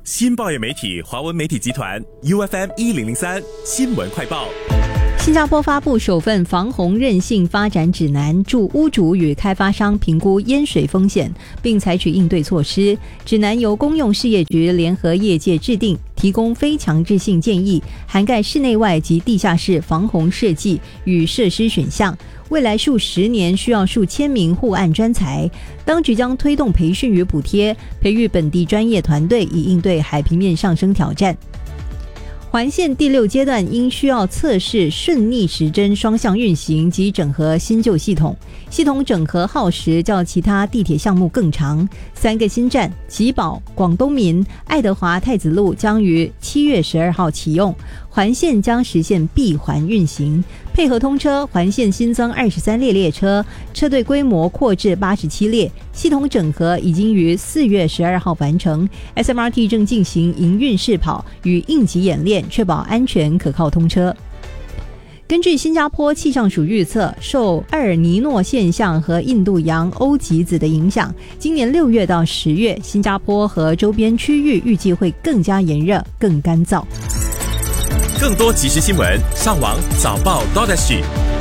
新报业媒体华文媒体集团 UFM1003 新闻快报。 新加坡发布首份防洪韧性发展指南，助屋主与开发商评估淹水风险，并采取应对措施。指南由公用事业局联合业界制定，提供非强制性建议，涵盖室内外及地下室防洪设计与设施选项。未来数十年需要数千名护岸专才，当局将推动培训与补贴，培育本地专业团队，以应对海平面上升挑战。环线第6阶段因需要测试顺逆时针双向运行及整合新旧系统，系统整合耗时较其他地铁项目更长。3个新站吉宝、广东民、爱德华太子路将于7月12号启用，环线将实现闭环运行。配合通车，环线新增23列列车，车队规模扩至87列，系统整合已经于4月12号完成。SMRT 正进行营运试跑与应急演练，确保安全可靠通车。根据新加坡气象署预测，受厄尔尼诺现象和印度洋欧极子的影响，今年6月到10月，新加坡和周边区域预计会更加炎热、更干燥。 更多即时新闻，上网早报 .SG。